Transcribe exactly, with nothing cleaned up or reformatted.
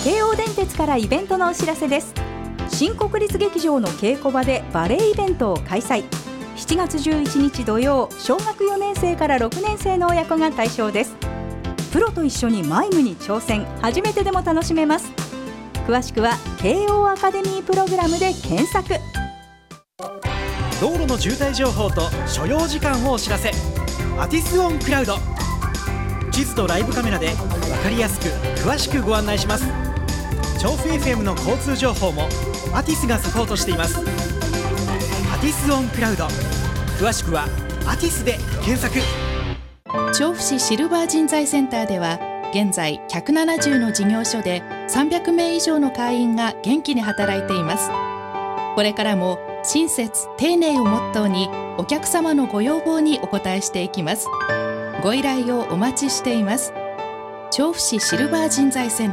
京王電鉄からイベントのお知らせです。新国立劇場の稽古場でバレエイベントを開催。しちがつじゅういちにち土曜、小学よねん生からろくねん生の親子が対象です。プロと一緒にマイムに挑戦、初めてでも楽しめます。詳しくは慶応アカデミープログラムで検索。 道路の渋滞情報と所要時間をお知らせ。アティスオンクラウド、地図とライブカメラで分かりやすく詳しくご案内します。調布 エフエム の交通情報もアティスがサポートしています。アティスオンクラウド、詳しくはアティスで検索。 調布市シルバー人材センターでは現在ひゃくななじゅうの事業所でさんびゃくめい以上の会員が元気に働いています。これからも親切丁寧をモットーにお客様のご要望にお応えしていきます。ご依頼をお待ちしています。調布市シルバー人材センター